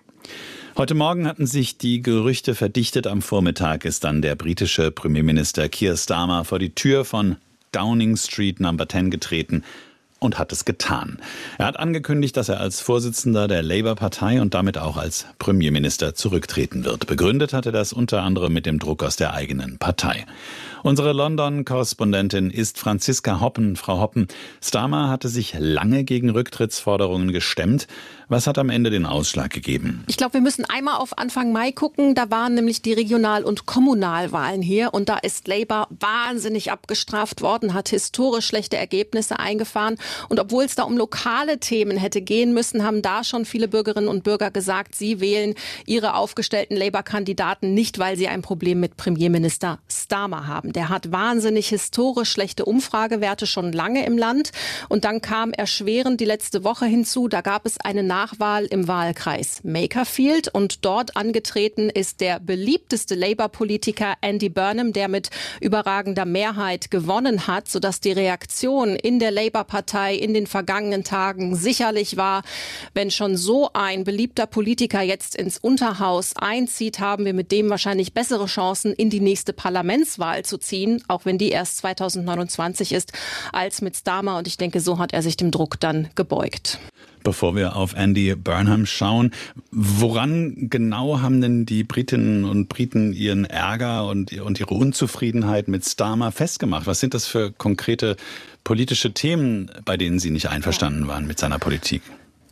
Heute Morgen hatten sich die Gerüchte verdichtet. Am Vormittag ist dann der britische Premierminister Keir Starmer vor die Tür von Downing Street Number zehn getreten und hat es getan. Er hat angekündigt, dass er als Vorsitzender der Labour-Partei und damit auch als Premierminister zurücktreten wird. Begründet hatte das unter anderem mit dem Druck aus der eigenen Partei. Unsere London-Korrespondentin ist Franziska Hoppen. Frau Hoppen, Starmer hatte sich lange gegen Rücktrittsforderungen gestemmt. Was hat am Ende den Ausschlag gegeben? Ich glaube, wir müssen einmal auf Anfang Mai gucken. Da waren nämlich die Regional- und Kommunalwahlen hier. Und da ist Labour wahnsinnig abgestraft worden, hat historisch schlechte Ergebnisse eingefahren. Und obwohl es da um lokale Themen hätte gehen müssen, haben da schon viele Bürgerinnen und Bürger gesagt, sie wählen ihre aufgestellten Labour-Kandidaten nicht, weil sie ein Problem mit Premierminister Starmer haben. Der hat wahnsinnig historisch schlechte Umfragewerte schon lange im Land. Und dann kam erschwerend die letzte Woche hinzu. Da gab es eine Nachwahl im Wahlkreis Makerfield. Und dort angetreten ist der beliebteste Labour-Politiker Andy Burnham, der mit überragender Mehrheit gewonnen hat, sodass die Reaktion in der Labour-Partei in den vergangenen Tagen sicherlich war, wenn schon so ein beliebter Politiker jetzt ins Unterhaus einzieht, haben wir mit dem wahrscheinlich bessere Chancen, in die nächste Parlamentswahl zu ziehen, auch wenn die erst zweitausendneunundzwanzig ist, als mit Starmer. Und ich denke, so hat er sich dem Druck dann gebeugt. Bevor wir auf Andy Burnham schauen, woran genau haben denn die Britinnen und Briten ihren Ärger und, und ihre Unzufriedenheit mit Starmer festgemacht? Was sind das für konkrete politische Themen, bei denen sie nicht einverstanden waren mit seiner Politik?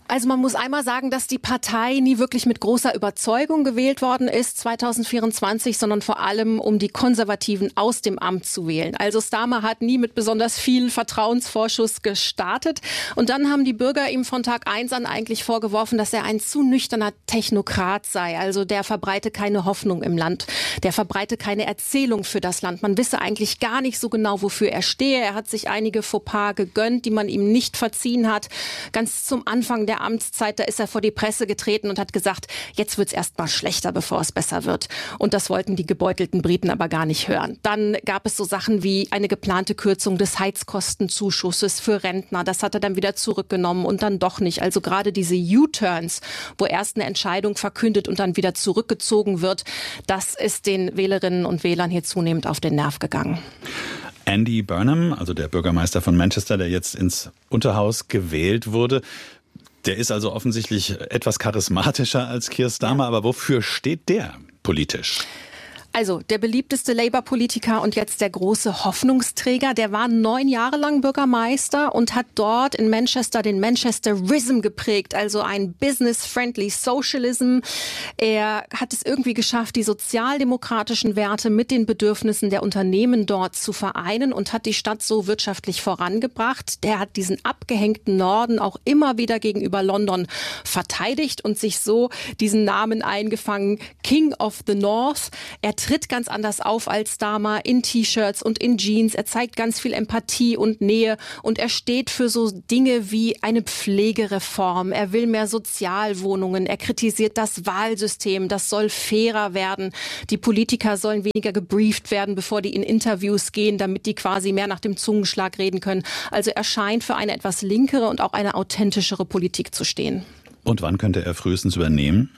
Also man muss einmal sagen, dass die Partei nie wirklich mit großer Überzeugung gewählt worden ist zweitausendvierundzwanzig, sondern vor allem, um die Konservativen aus dem Amt zu wählen. Also Starmer hat nie mit besonders viel Vertrauensvorschuss gestartet. Und dann haben die Bürger ihm von Tag eins an eigentlich vorgeworfen, dass er ein zu nüchterner Technokrat sei. Also der verbreite keine Hoffnung im Land. Der verbreite keine Erzählung für das Land. Man wisse eigentlich gar nicht so genau, wofür er stehe. Er hat sich einige Fauxpas gegönnt, die man ihm nicht verziehen hat. Ganz zum Anfang der Amtszeit, da ist er vor die Presse getreten und hat gesagt, jetzt wird's erst mal schlechter, bevor es besser wird. Und das wollten die gebeutelten Briten aber gar nicht hören. Dann gab es so Sachen wie eine geplante Kürzung des Heizkostenzuschusses für Rentner. Das hat er dann wieder zurückgenommen und dann doch nicht. Also gerade diese U-Turns, wo erst eine Entscheidung verkündet und dann wieder zurückgezogen wird, das ist den Wählerinnen und Wählern hier zunehmend auf den Nerv gegangen. Andy Burnham, also der Bürgermeister von Manchester, der jetzt ins Unterhaus gewählt wurde, der ist also offensichtlich etwas charismatischer als Keir Starmer, aber wofür steht der politisch? Also der beliebteste Labour-Politiker und jetzt der große Hoffnungsträger, der war neun Jahre lang Bürgermeister und hat dort in Manchester den Manchesterism geprägt, also ein business-friendly Socialism. Er hat es irgendwie geschafft, die sozialdemokratischen Werte mit den Bedürfnissen der Unternehmen dort zu vereinen und hat die Stadt so wirtschaftlich vorangebracht. Der hat diesen abgehängten Norden auch immer wieder gegenüber London verteidigt und sich so diesen Namen eingefangen, King of the North. Er tritt ganz anders auf als Starmer, in T-Shirts und in Jeans. Er zeigt ganz viel Empathie und Nähe und er steht für so Dinge wie eine Pflegereform. Er will mehr Sozialwohnungen. Er kritisiert das Wahlsystem. Das soll fairer werden. Die Politiker sollen weniger gebrieft werden, bevor die in Interviews gehen, damit die quasi mehr nach dem Zungenschlag reden können. Also er scheint für eine etwas linkere und auch eine authentischere Politik zu stehen. Und wann könnte er frühestens übernehmen?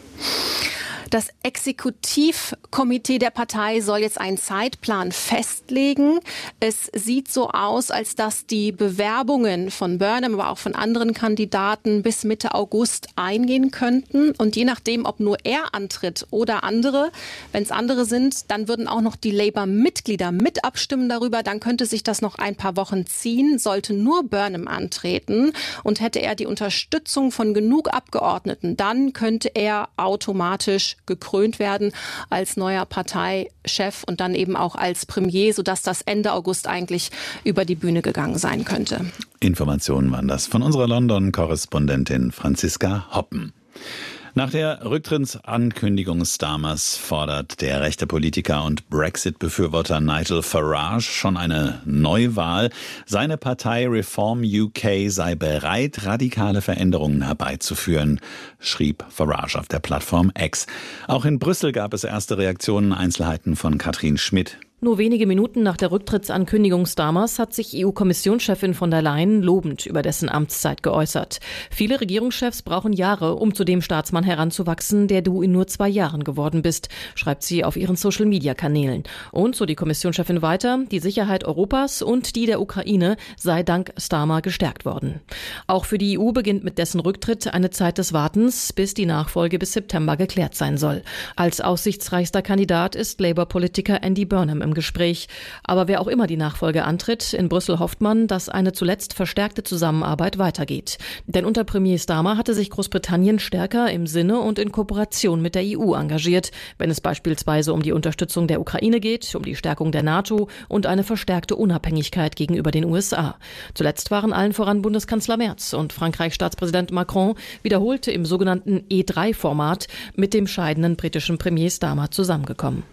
Das Exekutivkomitee der Partei soll jetzt einen Zeitplan festlegen. Es sieht so aus, als dass die Bewerbungen von Burnham, aber auch von anderen Kandidaten bis Mitte August eingehen könnten. Und je nachdem, ob nur er antritt oder andere, wenn es andere sind, dann würden auch noch die Labour-Mitglieder mit abstimmen darüber. Dann könnte sich das noch ein paar Wochen ziehen. Sollte nur Burnham antreten und hätte er die Unterstützung von genug Abgeordneten, dann könnte er automatisch gekrönt werden als neuer Parteichef und dann eben auch als Premier, sodass das Ende August eigentlich über die Bühne gegangen sein könnte. Informationen waren das von unserer London-Korrespondentin Franziska Hoppen. Nach der Rücktrittsankündigung Starmers fordert der rechte Politiker und Brexit-Befürworter Nigel Farage schon eine Neuwahl. Seine Partei Reform U K sei bereit, radikale Veränderungen herbeizuführen, schrieb Farage auf der Plattform X. Auch in Brüssel gab es erste Reaktionen, Einzelheiten von Katrin Schmidt. Nur wenige Minuten nach der Rücktrittsankündigung Starmers hat sich E U-Kommissionschefin von der Leyen lobend über dessen Amtszeit geäußert. Viele Regierungschefs brauchen Jahre, um zu dem Staatsmann heranzuwachsen, der du in nur zwei Jahren geworden bist, schreibt sie auf ihren Social-Media-Kanälen. Und, so die Kommissionschefin weiter, die Sicherheit Europas und die der Ukraine sei dank Starmer gestärkt worden. Auch für die E U beginnt mit dessen Rücktritt eine Zeit des Wartens, bis die Nachfolge bis September geklärt sein soll. Als aussichtsreichster Kandidat ist Labour-Politiker Andy Burnham im Gespräch. Aber wer auch immer die Nachfolge antritt, in Brüssel hofft man, dass eine zuletzt verstärkte Zusammenarbeit weitergeht. Denn unter Premier Starmer hatte sich Großbritannien stärker im Sinne und in Kooperation mit der E U engagiert, wenn es beispielsweise um die Unterstützung der Ukraine geht, um die Stärkung der NATO und eine verstärkte Unabhängigkeit gegenüber den U S A. Zuletzt waren allen voran Bundeskanzler Merz und Frankreichs Staatspräsident Macron wiederholte im sogenannten E drei Format mit dem scheidenden britischen Premier Starmer zusammengekommen.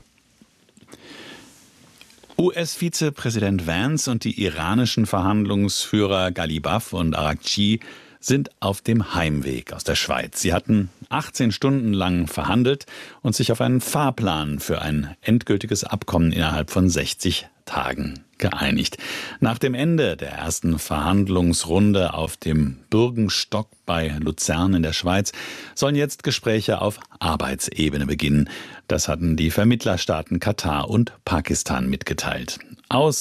U S-Vizepräsident Vance und die iranischen Verhandlungsführer Ghalibaf und Araghchi sind auf dem Heimweg aus der Schweiz. Sie hatten achtzehn Stunden lang verhandelt und sich auf einen Fahrplan für ein endgültiges Abkommen innerhalb von sechzig Tagen geeinigt. Nach dem Ende der ersten Verhandlungsrunde auf dem Bürgenstock bei Luzern in der Schweiz sollen jetzt Gespräche auf Arbeitsebene beginnen. Das hatten die Vermittlerstaaten Katar und Pakistan mitgeteilt. Aus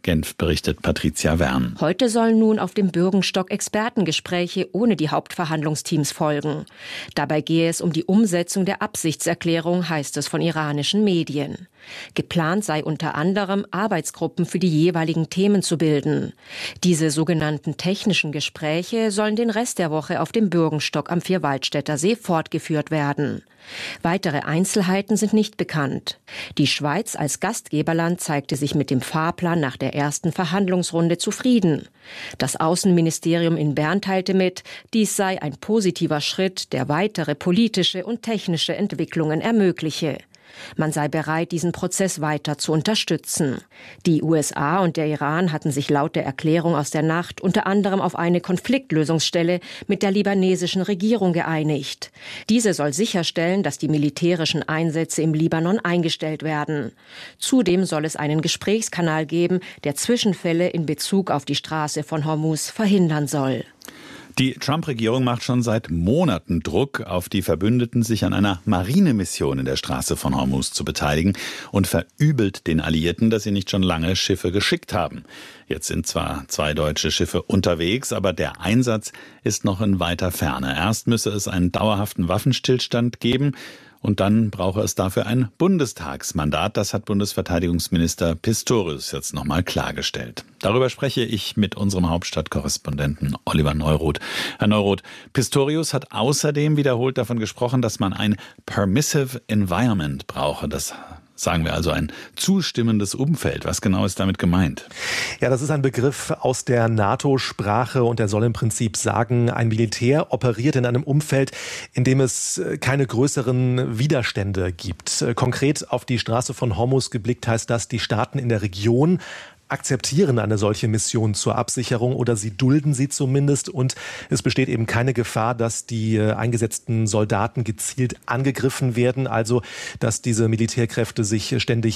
Genf berichtet Patricia Wern. Heute sollen nun auf dem Bürgenstock Expertengespräche ohne die Hauptverhandlungsteams folgen. Dabei gehe es um die Umsetzung der Absichtserklärung, heißt es von iranischen Medien. Geplant sei unter anderem, Arbeitsgruppen für die jeweiligen Themen zu bilden. Diese sogenannten technischen Gespräche sollen den Rest der Woche auf dem Bürgenstock am Vierwaldstätter See fortgeführt werden. Weitere Einzelheiten sind nicht bekannt. Die Schweiz als Gastgeberland zeigte sich mit dem Fahrplan nach der ersten Verhandlungsrunde zufrieden. Das Außenministerium in Bern teilte mit, dies sei ein positiver Schritt, der weitere politische und technische Entwicklungen ermögliche. Man sei bereit, diesen Prozess weiter zu unterstützen. Die U S A und der Iran hatten sich laut der Erklärung aus der Nacht unter anderem auf eine Konfliktlösungsstelle mit der libanesischen Regierung geeinigt. Diese soll sicherstellen, dass die militärischen Einsätze im Libanon eingestellt werden. Zudem soll es einen Gesprächskanal geben, der Zwischenfälle in Bezug auf die Straße von Hormuz verhindern soll. Die Trump-Regierung macht schon seit Monaten Druck auf die Verbündeten, sich an einer Marinemission in der Straße von Hormuz zu beteiligen und verübelt den Alliierten, dass sie nicht schon lange Schiffe geschickt haben. Jetzt sind zwar zwei deutsche Schiffe unterwegs, aber der Einsatz ist noch in weiter Ferne. Erst müsse es einen dauerhaften Waffenstillstand geben. Und dann brauche es dafür ein Bundestagsmandat. Das hat Bundesverteidigungsminister Pistorius jetzt nochmal klargestellt. Darüber spreche ich mit unserem Hauptstadtkorrespondenten Oliver Neuroth. Herr Neuroth, Pistorius hat außerdem wiederholt davon gesprochen, dass man ein permissive environment brauche. Das sagen wir also ein zustimmendes Umfeld. Was genau ist damit gemeint? Ja, das ist ein Begriff aus der NATO-Sprache und der soll im Prinzip sagen, ein Militär operiert in einem Umfeld, in dem es keine größeren Widerstände gibt. Konkret auf die Straße von Hormuz geblickt heißt das, die Staaten in der Region akzeptieren eine solche Mission zur Absicherung oder sie dulden sie zumindest und es besteht eben keine Gefahr, dass die eingesetzten Soldaten gezielt angegriffen werden, also dass diese Militärkräfte sich ständig